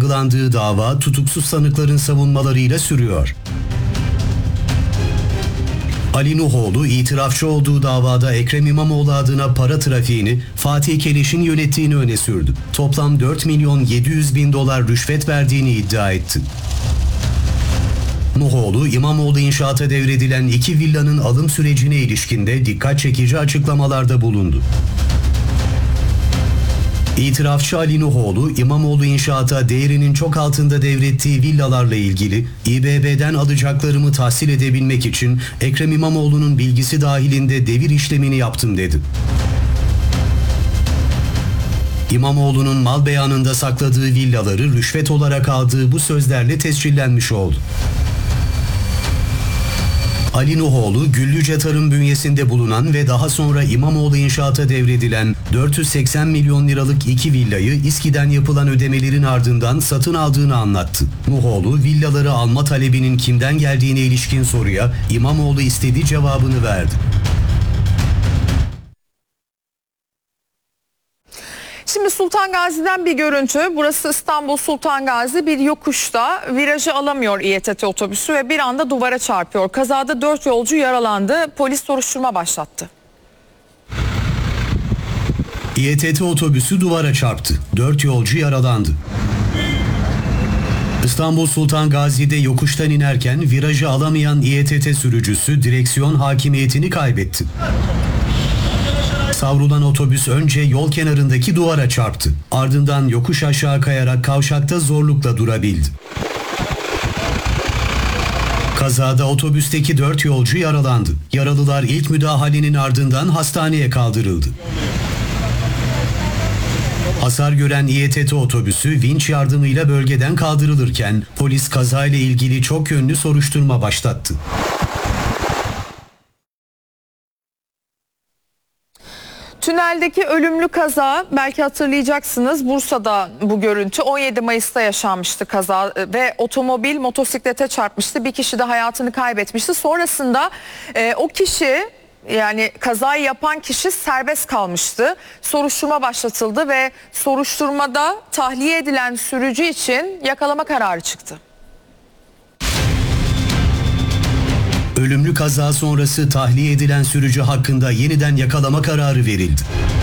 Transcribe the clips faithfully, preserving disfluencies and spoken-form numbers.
yargılandığı dava tutuksuz sanıkların savunmalarıyla sürüyor. Ali Nuhoğlu itirafçı olduğu davada Ekrem İmamoğlu adına para trafiğini Fatih Keleş'in yönettiğini öne sürdü. Toplam dört milyon yedi yüz bin dolar rüşvet verdiğini iddia etti. Nuhoğlu, İmamoğlu inşaata devredilen iki villanın alım sürecine ilişkinde dikkat çekici açıklamalarda bulundu. İtirafçı Ali Nuhoğlu, İmamoğlu inşaata değerinin çok altında devrettiği villalarla ilgili İ B B'den alacaklarımı tahsil edebilmek için Ekrem İmamoğlu'nun bilgisi dahilinde devir işlemini yaptım dedi. İmamoğlu'nun mal beyanında sakladığı villaları rüşvet olarak aldığı bu sözlerle tescillenmiş oldu. Ali Nuhoğlu, Güllüce Tarım bünyesinde bulunan ve daha sonra İmamoğlu inşaata devredilen dört yüz seksen milyon liralık iki villayı İSKİ'den yapılan ödemelerin ardından satın aldığını anlattı. Nuhoğlu, villaları alma talebinin kimden geldiğine ilişkin soruya İmamoğlu istediği cevabını verdi. Şimdi Sultan Gazi'den bir görüntü. Burası İstanbul Sultan Gazi, bir yokuşta virajı alamıyor İ E T T otobüsü ve bir anda duvara çarpıyor. Kazada dört yolcu yaralandı. Polis soruşturma başlattı. İ E T T otobüsü duvara çarptı. Dört yolcu yaralandı. İstanbul Sultan Gazi'de yokuştan inerken virajı alamayan İ E T T sürücüsü direksiyon hakimiyetini kaybetti. Savrulan otobüs önce yol kenarındaki duvara çarptı. Ardından yokuş aşağı kayarak kavşakta zorlukla durabildi. Kazada otobüsteki dört yolcu yaralandı. Yaralılar ilk müdahalenin ardından hastaneye kaldırıldı. Hasar gören İ E T T otobüsü vinç yardımıyla bölgeden kaldırılırken polis kazayla ilgili çok yönlü soruşturma başlattı. Tüneldeki ölümlü kaza, belki hatırlayacaksınız, Bursa'da bu görüntü. on yedi Mayıs'ta yaşanmıştı kaza ve otomobil motosiklete çarpmıştı. Bir kişi de hayatını kaybetmişti. Sonrasında e, o kişi, yani kazayı yapan kişi serbest kalmıştı. Soruşturma başlatıldı ve soruşturmada tahliye edilen sürücü için yakalama kararı çıktı. Ölümlü kaza sonrası tahliye edilen sürücü hakkında yeniden yakalama kararı verildi.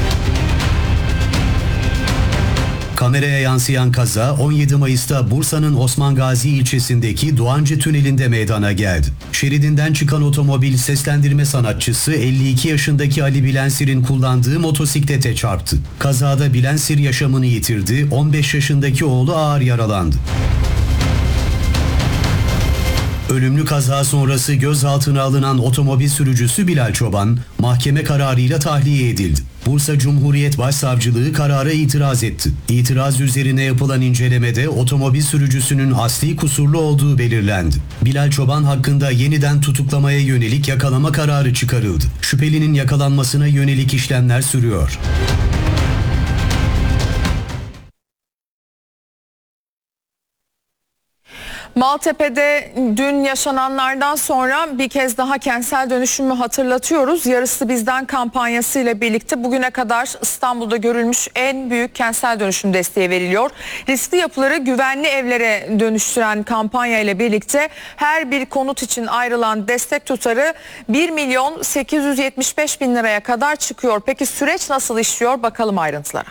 Kameraya yansıyan kaza on yedi Mayıs'ta Bursa'nın Osman Gazi ilçesindeki Doğancı Tüneli'nde meydana geldi. Şeridinden çıkan otomobil seslendirme sanatçısı elli iki yaşındaki Ali Bilensir'in kullandığı motosiklete çarptı. Kazada Bilensir yaşamını yitirdi, on beş yaşındaki oğlu ağır yaralandı. Ölümlü kaza sonrası gözaltına alınan otomobil sürücüsü Bilal Çoban, mahkeme kararıyla tahliye edildi. Bursa Cumhuriyet Başsavcılığı karara itiraz etti. İtiraz üzerine yapılan incelemede otomobil sürücüsünün asli kusurlu olduğu belirlendi. Bilal Çoban hakkında yeniden tutuklamaya yönelik yakalama kararı çıkarıldı. Şüphelinin yakalanmasına yönelik işlemler sürüyor. Maltepe'de dün yaşananlardan sonra bir kez daha kentsel dönüşümü hatırlatıyoruz. Yarısı Bizden kampanyası ile birlikte bugüne kadar İstanbul'da görülmüş en büyük kentsel dönüşüm desteği veriliyor. Riskli yapıları güvenli evlere dönüştüren kampanya ile birlikte her bir konut için ayrılan destek tutarı bir milyon sekiz yüz yetmiş beş bin liraya kadar çıkıyor. Peki süreç nasıl işliyor? Bakalım ayrıntılara.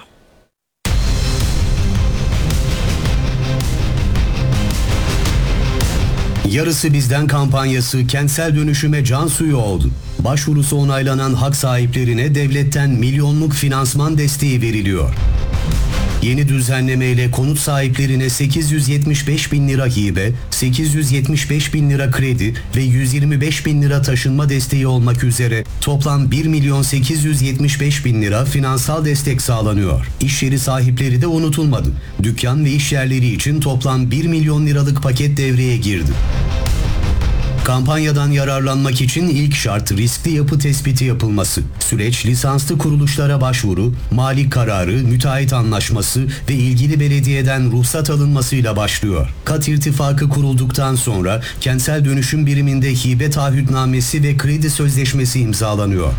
Yarısı Bizden kampanyası kentsel dönüşüme can suyu oldu. Başvurusu onaylanan hak sahiplerine devletten milyonluk finansman desteği veriliyor. Yeni düzenlemeyle konut sahiplerine sekiz yüz yetmiş beş bin lira hibe, sekiz yüz yetmiş beş bin lira kredi ve yüz yirmi beş bin lira taşınma desteği olmak üzere toplam bir milyon sekiz yüz yetmiş beş bin lira finansal destek sağlanıyor. İş yeri sahipleri de unutulmadı. Dükkan ve iş yerleri için toplam bir milyon liralık paket devreye girdi. Kampanyadan yararlanmak için ilk şart riskli yapı tespiti yapılması. Süreç lisanslı kuruluşlara başvuru, mali kararı, müteahhit anlaşması ve ilgili belediyeden ruhsat alınmasıyla başlıyor. Kat irtifakı kurulduktan sonra kentsel dönüşüm biriminde hibe taahhütnamesi ve kredi sözleşmesi imzalanıyor.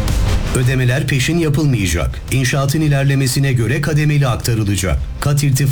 Ödemeler peşin yapılmayacak. İnşaatın ilerlemesine göre kademeli aktarılacak. Kat irtifakı